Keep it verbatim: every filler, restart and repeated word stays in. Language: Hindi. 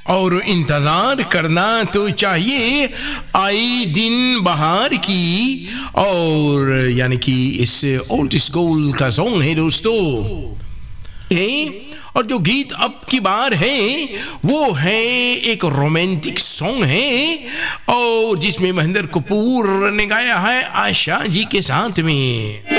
और इंतज़ार करना तो चाहिए आई दिन बहार की। और यानी कि इस ओल्ड स्कूल का सॉन्ग है दोस्तों। ए? और जो गीत अब की बार है वो है एक रोमांटिक सॉन्ग है, और जिसमें महेंद्र कपूर ने गाया है आशा जी के साथ में।